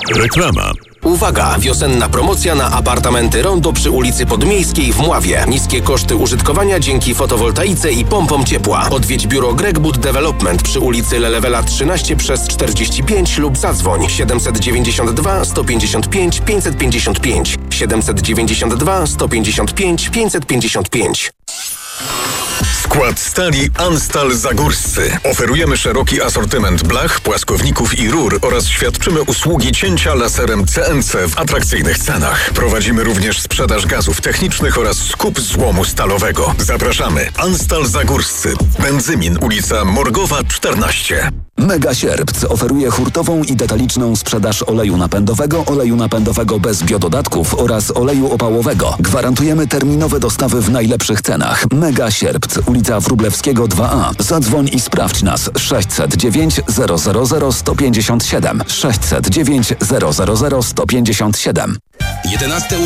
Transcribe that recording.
Reklama. Uwaga! Wiosenna promocja na apartamenty Rondo przy ulicy Podmiejskiej w Mławie. Niskie koszty użytkowania dzięki fotowoltaice i pompom ciepła. Odwiedź biuro Gregwood Development przy ulicy Lelewela 13/45 lub zadzwoń 792 155 555 792 155 555. Skład stali Anstal Zagórscy. Oferujemy szeroki asortyment blach, płaskowników i rur oraz świadczymy usługi cięcia laserem CNC w atrakcyjnych cenach. Prowadzimy również sprzedaż gazów technicznych oraz skup złomu stalowego. Zapraszamy. Anstal Zagórscy. Benzymin, ulica Morgowa 14. Mega Sierpc oferuje hurtową i detaliczną sprzedaż oleju napędowego bez biododatków oraz oleju opałowego. Gwarantujemy terminowe dostawy w najlepszych cenach. Mega Sierpc, ulica Wróblewskiego 2A. Zadzwoń i sprawdź nas 609 000 157 609 000 157. 11